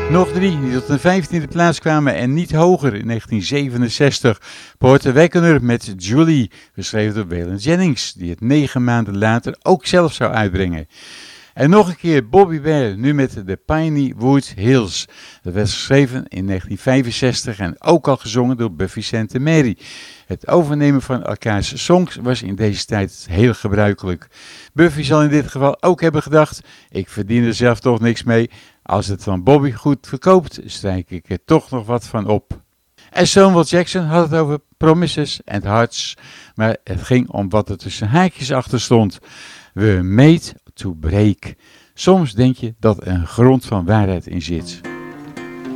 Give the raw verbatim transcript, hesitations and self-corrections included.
Nog drie die tot de vijftiende plaats kwamen en niet hoger in negentien zevenenzestig. Porter Wagoner met Julie, geschreven door Waylon Jennings, die het negen maanden later ook zelf zou uitbrengen. En nog een keer Bobby Bare, nu met de Piney Wood Hills. Dat werd geschreven in negentien vijfenzestig en ook al gezongen door Buffy Sainte-Marie. Het overnemen van elkaars songs was in deze tijd heel gebruikelijk. Buffy zal in dit geval ook hebben gedacht, ik verdien er zelf toch niks mee. Als het van Bobby goed verkoopt, strijk ik er toch nog wat van op. En Stonewall Jackson had het over Promises and Hearts, maar het ging om wat er tussen haakjes achter stond. We made to break. Soms denk je dat er een grond van waarheid in zit.